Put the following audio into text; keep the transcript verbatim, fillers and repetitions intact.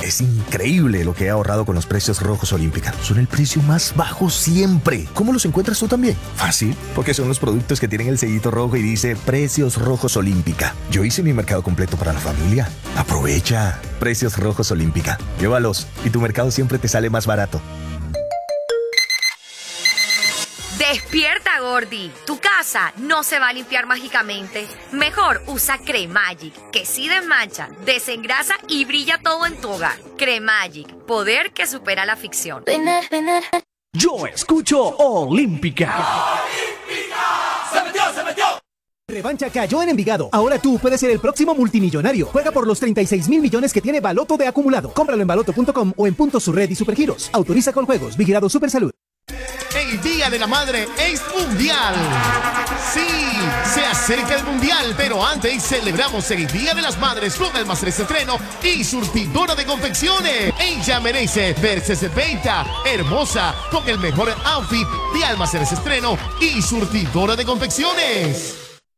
Es increíble lo que he ahorrado con los precios rojos Olímpica. Son el precio más bajo siempre. ¿Cómo los encuentras tú también? Fácil, porque son los productos que tienen el sellito rojo y dice Precios Rojos Olímpica. Yo hice mi mercado completo para la familia. Aprovecha. Precios Rojos Olímpica. Llévalos y tu mercado siempre te sale más barato. ¡Despierta, Gordi! Tu casa no se va a limpiar mágicamente. Mejor usa Cremagic, que sí desmancha, desengrasa y brilla todo en tu hogar. Cremagic, poder que supera la ficción. Yo escucho Olímpica. ¡Olímpica! ¡Se metió, se metió! Revancha cayó en Envigado. Ahora tú puedes ser el próximo multimillonario. Juega por los treinta y seis mil millones que tiene Baloto de acumulado. Cómpralo en baloto punto com o en puntos su red y Supergiros. Autoriza con juegos. Vigilado Supersalud. El Día de la Madre es mundial. Sí, se acerca el mundial, pero antes celebramos el Día de las Madres con Almacenes Estreno y surtidora de confecciones. Ella merece verse setenta, hermosa, con el mejor outfit de Almacenes Estreno y surtidora de confecciones.